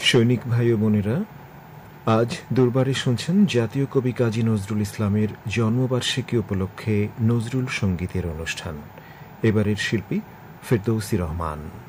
সৈনিক ভাই ও বোনেরা, আজ দরবারে শুনছেন জাতীয় কবি কাজী নজরুল ইসলামের জন্মবার্ষিকী উপলক্ষে নজরুল সঙ্গীতের অনুষ্ঠান। এবারের শিল্পী ফেরদৌসী রহমান।